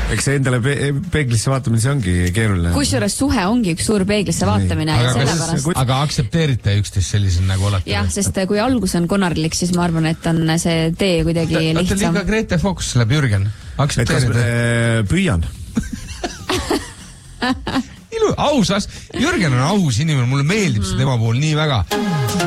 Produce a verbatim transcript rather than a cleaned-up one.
eks see endale pe peeglisse vaatamine, see ongi keeruline. Kusjuures suhe ongi üks suur peeglisse vaatamine. Aga, ja sellepärast... aga aktsepteerite üksteist sellisel nagu olete? Jah, sest kui algus on konarlik, siis ma arvan, et on see tee kuidagi ta, lihtsam. Olete liiga Grete Fox läbi Jürgen? Aktsepteerite? Äh, püüan. Ilu, ausas. Jürgen on aus inimene, mulle meeldib see tema puhul nii väga.